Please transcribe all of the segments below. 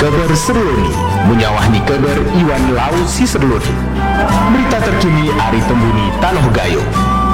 kabar seruluni menyawahni kabar Iwan Lau si seruluni. Berita terkini Ari Tembuni Tanoh Gayo.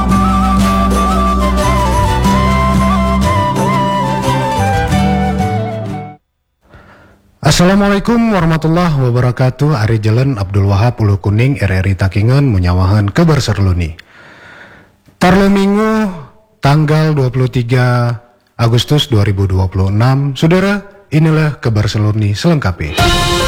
Assalamualaikum warahmatullahi wabarakatuh. Ari Jalan Abdul Wahab Ulu Kuning RRI Takingan menyawahan kabar seruluni. Tarlo Minggu tanggal 23 Agustus 2026. Saudara, inilah kabar seruluni selengkapnya.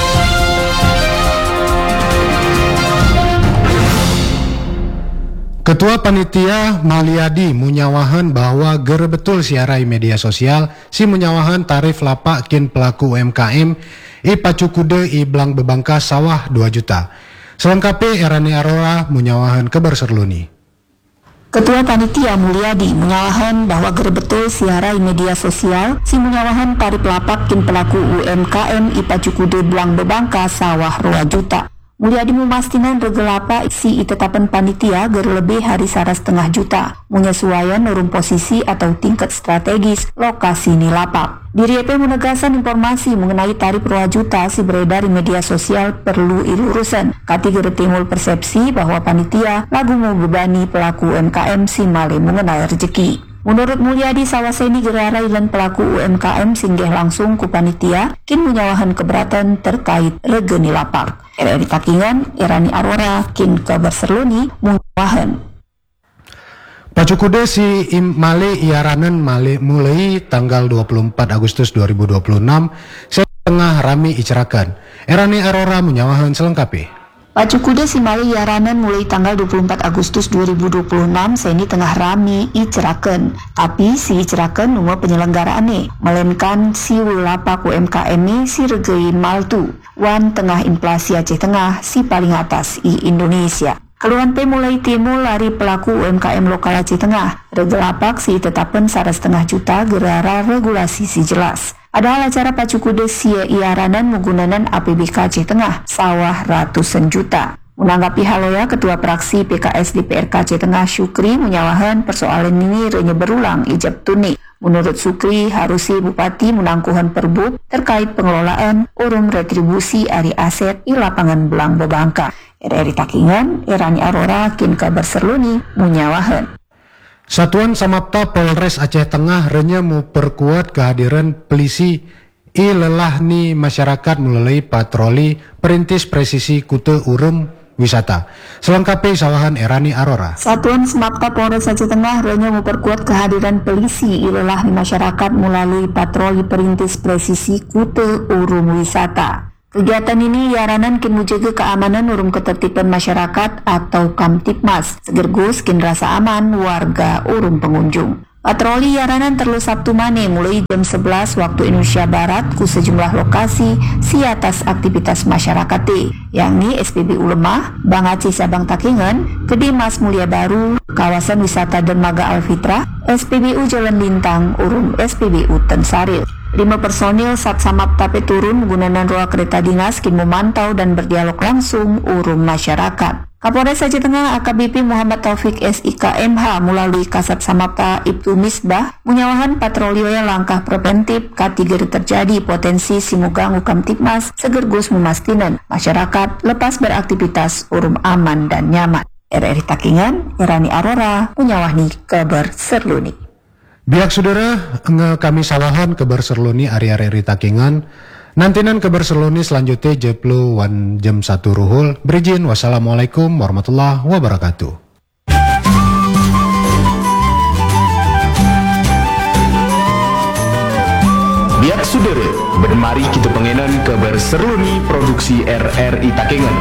Ketua Panitia Maliadi menyawahan bahwa ger betul siarai media sosial si menyawahan tarif lapak kin pelaku UMKM i pacukude i belang bebangka sawah 2 juta. Selengkapnya Erani Arora menyawahan kabar serluni. Ketua Panitia Mulyadi menyawahan bahwa ger betul siarai media sosial si menyawahan tarif lapak kin pelaku UMKM i pacukude belang bebangka sawah 2 juta. Mulyadi memastikan regelapa isi tetapan panitia ger lebih hari 1,5 juta, menyesuaikan urung posisi atau tingkat strategis lokasi ni lapak. Diri EP menegaskan informasi mengenai tarif 2 juta si beredar di media sosial perlu ilurusan. Kati ger timbul persepsi bahwa panitia lagu mau bebani pelaku UMKM si male mengenai rezeki. Menurut Mulyadi, sawaseni gerarai dan pelaku UMKM singgih langsung ku panitia kin menyawahan keberatan terkait regeni lapak. RRI Takingan, Erani Arora, kin kabar serluni menyawahan. Pacukude si male iaranan male mulai tanggal 24 Agustus 2026 setengah rami icerakan. Erani Arora menyawahan selengkapnya. Pacukude si mali yaranan mulai tanggal 24 Agustus 2026 seni tengah rami iceraken. Tapi si iceraken numa penyelenggaraane, melainkan si lapak UMKM si regei maltu. Wan tengah inflasi Aceh Tengah si paling atas i Indonesia. Keluhan P mulai timbul lari pelaku UMKM lokal Aceh Tengah. Regelapak si tetapen 1,5 juta gerara regulasi si jelas. Padahal acara pacukude si iaranan menggunakan APBK Aceh Tengah sawah ratusan juta. Menanggapi haloya, Ketua Praksi PKS DPRK Aceh Tengah Syukri menyawahan persoalan ini renya berulang ijab tuni. Menurut Syukri, harusi Bupati menangkuhan perbuk terkait pengelolaan urung retribusi ari aset di lapangan belang bebangka. RRI Takingan, Erani Arora, kin kabar serluni menyawahan. Satuan Samapta Polres Aceh Tengah renya mau perkuat kehadiran polisi i lelahni masyarakat melalui patroli perintis presisi kute urum wisata. Selengkapnya sawahan Erani Arora. Satuan Samapta Polres Aceh Tengah renya mau perkuat kehadiran polisi i lelahni masyarakat melalui patroli perintis presisi kute urum wisata. Kegiatan ini yaranan kin menjaga keamanan urung ketertiban masyarakat atau Kamtipmas, segergus kin rasa aman warga urung pengunjung. Patroli yaranan terlu Sabtu mane mulai jam 11 waktu Indonesia Barat ku sejumlah lokasi si atas aktivitas masyarakat yakni SPBU Lemah, Bang Aceh Sabang Takingan, Gede Mas Mulia Baru, kawasan wisata Dermaga Alfitra, SPBU Jalan Lintang, urung SPBU Tensaril. 5 personil Sat Samapta turun menggunakan roda kereta dinas kin memantau dan berdialog langsung urung masyarakat. Kapolres Aceh Tengah AKBP Muhammad Taufik SIKMH melalui Kasat Samapta Ibtu Misbah menyawahan patroli langkah preventif kategori terjadi potensi simugang Kamtipmas segergus memastikan masyarakat lepas beraktivitas urung aman dan nyaman. RRI Takingan, Erani Arora menyawahni kabar serluni. Biak saudara, kami sawahan kabar serluni ari-ari Takingan. Nantinan kabar serluni selanjutnya jeplu wan jam 1 ruhul. Berijin, wassalamualaikum warahmatullahi wabarakatuh. Biak saudara, bermari kita pengenan kabar serluni produksi RRI Takingan.